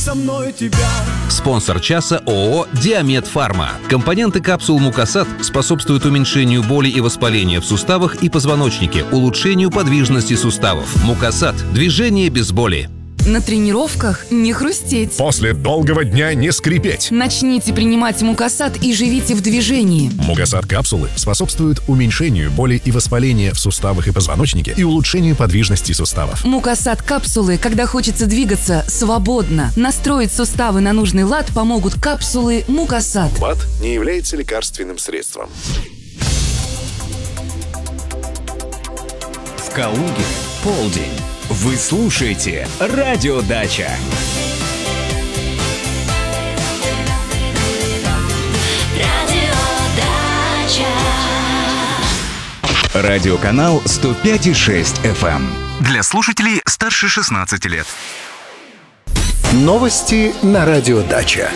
со мной тебя. Спонсор часа ООО «Диамед Фарма». Компоненты капсул Мукасат способствуют уменьшению боли и воспаления в суставах и позвоночнике, улучшению подвижности суставов. Мукасат – движение без боли. На тренировках не хрустеть. После долгого дня не скрипеть. Начните принимать Мукасат и живите в движении. Мукасат капсулы способствуют уменьшению боли и воспаления в суставах и позвоночнике и улучшению подвижности суставов. Мукасат капсулы, когда хочется двигаться свободно. Настроить суставы на нужный лад помогут капсулы Мукасат. БАД не является лекарственным средством. В Калуге полдень. Вы слушаете Радио Дача. Радиоканал 105,6 FM. Для слушателей старше 16 лет. Новости на Радио Дача.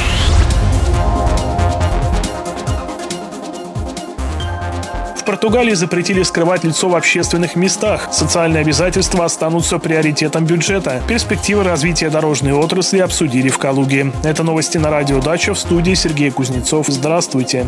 В Португалии запретили скрывать лицо в общественных местах. Социальные обязательства останутся приоритетом бюджета. Перспективы развития дорожной отрасли обсудили в Калуге. Это новости на Радио Дача, в студии Сергей Кузнецов. Здравствуйте.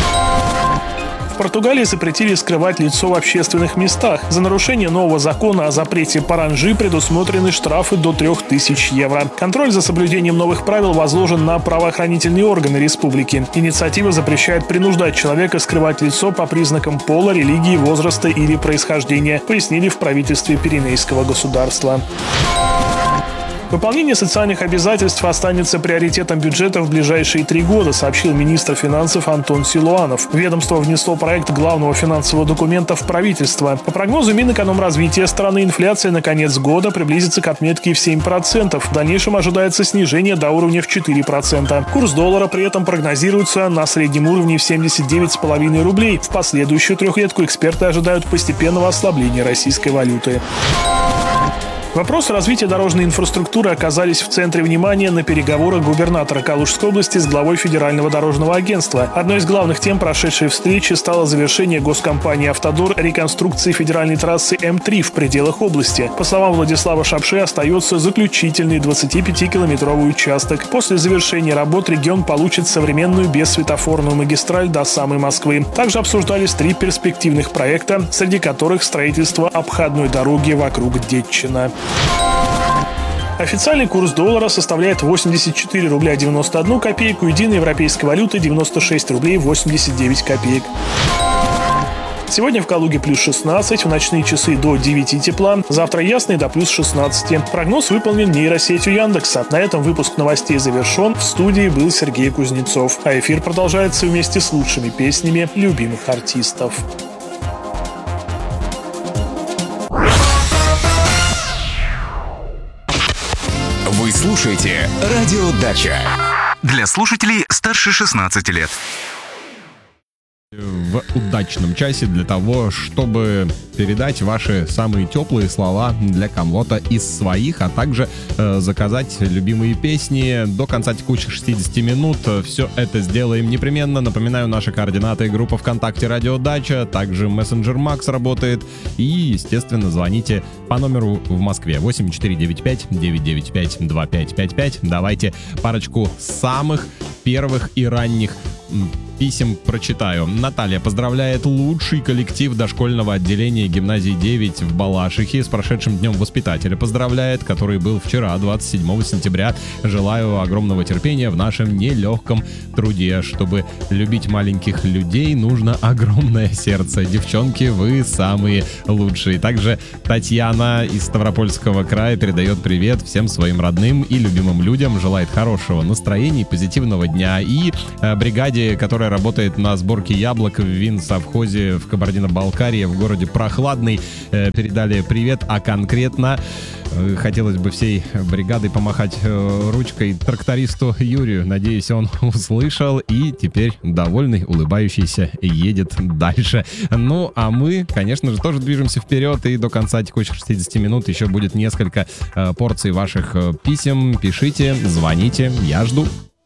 В Португалии запретили скрывать лицо в общественных местах. За нарушение нового закона о запрете паранджи предусмотрены штрафы до 3000 евро. Контроль за соблюдением новых правил возложен на правоохранительные органы республики. Инициатива запрещает принуждать человека скрывать лицо по признакам пола, религии, возраста или происхождения, пояснили в правительстве Пиренейского государства. Выполнение социальных обязательств останется приоритетом бюджета в ближайшие 3 года, сообщил министр финансов Антон Силуанов. Ведомство внесло проект главного финансового документа в правительство. По прогнозу Минэкономразвития страны, инфляция на конец года приблизится к отметке в 7%. В дальнейшем ожидается снижение до уровня в 4%. Курс доллара при этом прогнозируется на среднем уровне в 79,5 рублей. В последующую трехлетку эксперты ожидают постепенного ослабления российской валюты. Вопросы развития дорожной инфраструктуры оказались в центре внимания на переговорах губернатора Калужской области с главой Федерального дорожного агентства. Одной из главных тем прошедшей встречи стало завершение госкомпании «Автодор» реконструкции федеральной трассы М3 в пределах области. По словам Владислава Шапши, остается заключительный 25-километровый участок. После завершения работ регион получит современную бессветофорную магистраль до самой Москвы. Также обсуждались 3 перспективных проекта, среди которых строительство обходной дороги вокруг Детчина. Официальный курс доллара составляет 84 рубля 91 копейку, единой европейской валюты 96 рублей 89 копеек. Сегодня в Калуге плюс 16, в ночные часы до 9 тепла, завтра ясный до плюс 16. Прогноз выполнен нейросетью Яндекса. На этом выпуск новостей завершен. В студии был Сергей Кузнецов. А эфир продолжается вместе с лучшими песнями любимых артистов. Вы слушаете Радио Дача. Для слушателей старше 16 лет. В удачном часе для того, чтобы передать ваши самые теплые слова для кого-то из своих, а также заказать любимые песни до конца текущих 60 минут. Все это сделаем непременно. Напоминаю, наши координаты: группа ВКонтакте «Радио Дача», также мессенджер Макс работает. И, естественно, звоните по номеру в Москве 8495-995-2555. Давайте парочку самых первых и ранних писем прочитаю. Наталья поздравляет лучший коллектив дошкольного отделения гимназии 9 в Балашихе с прошедшим днем воспитателя. Поздравляет, который был вчера, 27 сентября. Желаю огромного терпения в нашем нелегком труде. Чтобы любить маленьких людей, нужно огромное сердце. Девчонки, вы самые лучшие. Также Татьяна из Ставропольского края передает привет всем своим родным и любимым людям. Желает хорошего настроения и позитивного дня. И бригаде, которая работает на сборке яблок в винсовхозе в Кабардино-Балкарии в городе Прохладный, передали привет, а конкретно хотелось бы всей бригадой помахать ручкой трактористу Юрию. Надеюсь, он услышал и теперь довольный, улыбающийся едет дальше. Ну, а мы, конечно же, тоже движемся вперед, и до конца текущих 60 минут еще будет несколько порций ваших писем. Пишите, звоните, я жду.